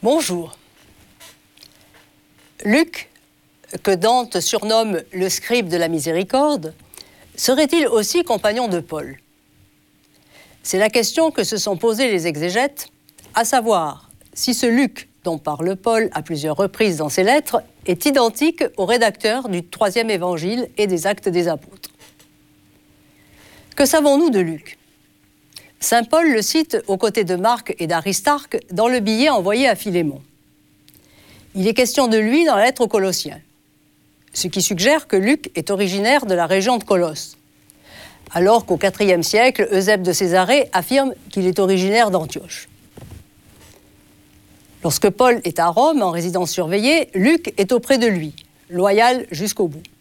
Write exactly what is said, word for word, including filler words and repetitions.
Bonjour. Luc, que Dante surnomme le scribe de la miséricorde, serait-il aussi compagnon de Paul? C'est la question que se sont posées les exégètes, à savoir si ce Luc dont parle Paul à plusieurs reprises dans ses lettres est identique au rédacteur du troisième évangile et des Actes des Apôtres. Que savons-nous de Luc? Saint Paul le cite aux côtés de Marc et d'Aristarque dans le billet envoyé à Philémon. Il est question de lui dans la lettre aux Colossiens, ce qui suggère que Luc est originaire de la région de Colosse, alors qu'au quatrième siècle, Eusèbe de Césarée affirme qu'il est originaire d'Antioche. Lorsque Paul est à Rome, en résidence surveillée, Luc est auprès de lui, loyal jusqu'au bout.